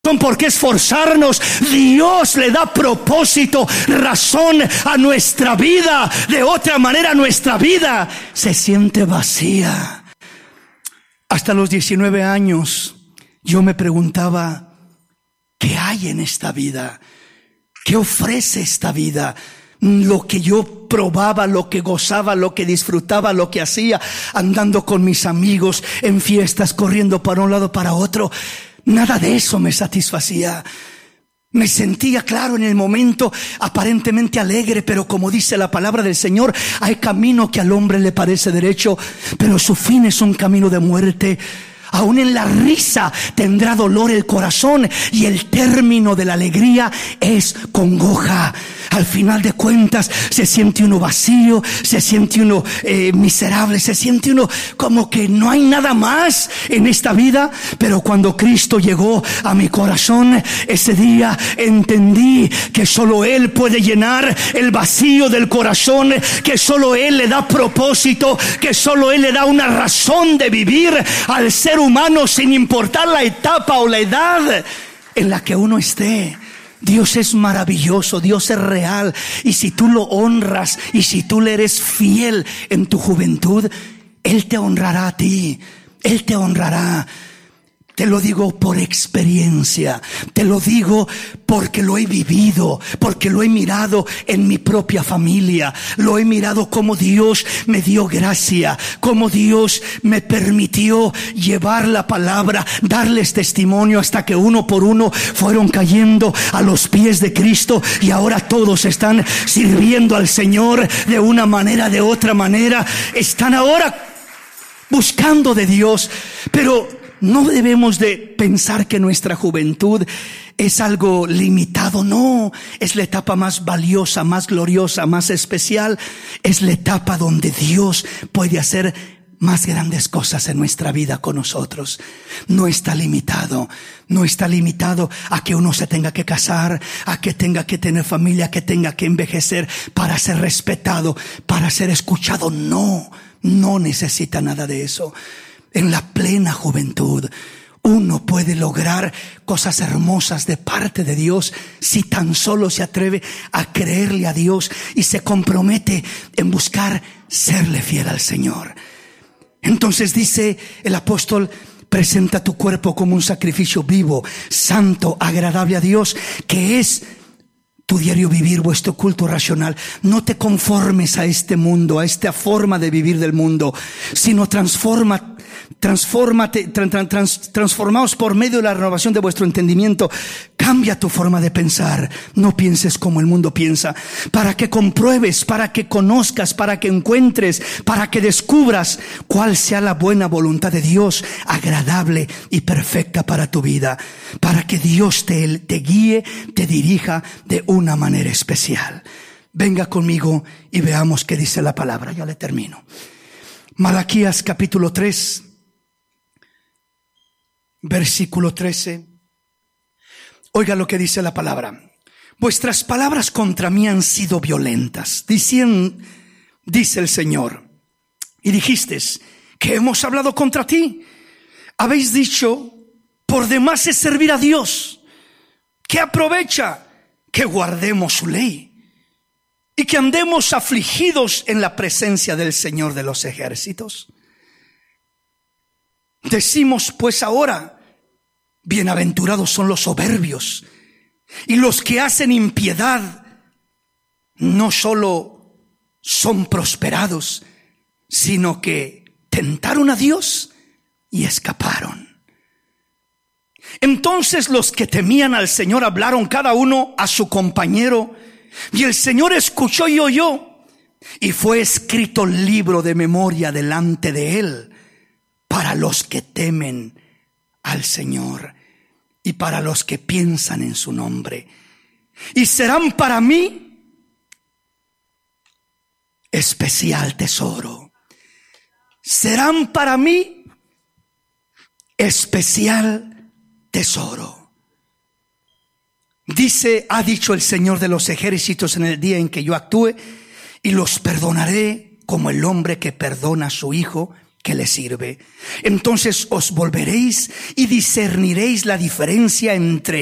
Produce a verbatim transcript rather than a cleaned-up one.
por qué esforzarnos. Dios le da propósito, razón a nuestra vida. De otra manera nuestra vida se siente vacía. Hasta los diecinueve años yo me preguntaba, ¿qué hay en esta vida? ¿Qué ofrece esta vida? Lo que yo probaba, lo que gozaba, lo que disfrutaba, lo que hacía, andando con mis amigos en fiestas, corriendo para un lado para otro, nada de eso me satisfacía. Me sentía, claro, en el momento aparentemente alegre, pero como dice la palabra del Señor, hay camino que al hombre le parece derecho, pero su fin es un camino de muerte. Aún en la risa tendrá dolor el corazón, y el término de la alegría es congoja. Al final de cuentas se siente uno vacío, se siente uno eh, miserable, se siente uno como que no hay nada más en esta vida. Pero cuando Cristo llegó a mi corazón, ese día entendí que solo Él puede llenar el vacío del corazón, que solo Él le da propósito, que solo Él le da una razón de vivir al ser humano, sin importar la etapa o la edad en la que uno esté. Dios es maravilloso, Dios es real, y si tú lo honras y si tú le eres fiel en tu juventud, Él te honrará a ti, Él te honrará. Te lo digo por experiencia, te lo digo porque lo he vivido, porque lo he mirado en mi propia familia, lo he mirado como Dios me dio gracia, como Dios me permitió llevar la palabra, darles testimonio, hasta que uno por uno fueron cayendo a los pies de Cristo, y ahora todos están sirviendo al Señor de una manera, de otra manera, están ahora buscando de Dios. Pero no debemos de pensar que nuestra juventud es algo limitado. No, es la etapa más valiosa, más gloriosa, más especial. Es la etapa donde Dios puede hacer más grandes cosas en nuestra vida con nosotros. No está limitado, no está limitado a que uno se tenga que casar, a que tenga que tener familia, que tenga que envejecer para ser respetado, para ser escuchado. No, no necesita nada de eso. En la plena juventud uno puede lograr cosas hermosas de parte de Dios si tan solo se atreve a creerle a Dios y se compromete en buscar serle fiel al Señor. Entonces dice el apóstol: presenta tu cuerpo como un sacrificio vivo, santo, agradable a Dios, que es tu diario vivir, vuestro culto racional. No te conformes a este mundo, a esta forma de vivir del mundo, sino transforma, transfórmate, trans, trans, transformaos por medio de la renovación de vuestro entendimiento. Cambia tu forma de pensar. No pienses como el mundo piensa, para que compruebes, para que conozcas, para que encuentres, para que descubras cuál sea la buena voluntad de Dios, agradable y perfecta para tu vida, para que Dios te, te guíe, te dirija de una manera especial. Venga conmigo y veamos qué dice la palabra. Ya le termino. Malaquías capítulo tres, versículo trece. Oiga lo que dice la palabra: vuestras palabras contra mí han sido violentas, dicen, dice el Señor, y dijisteis: ¿qué hemos hablado contra ti? Habéis dicho: por demás es servir a Dios. ¿Qué aprovecha que guardemos su ley y que andemos afligidos en la presencia del Señor de los ejércitos? Decimos pues ahora: bienaventurados son los soberbios y los que hacen impiedad. No solo son prosperados, sino que tentaron a Dios y escaparon. Entonces los que temían al Señor hablaron cada uno a su compañero, y el Señor escuchó y oyó, y fue escrito libro de memoria delante de Él para los que temen al Señor y para los que piensan en su nombre. Y serán para mí especial tesoro. Serán para mí especial tesoro. Dice, ha dicho el Señor de los ejércitos en el día en que yo actúe, y los perdonaré como el hombre que perdona a su hijo ¿qué le sirve? Entonces os volveréis y discerniréis la diferencia entre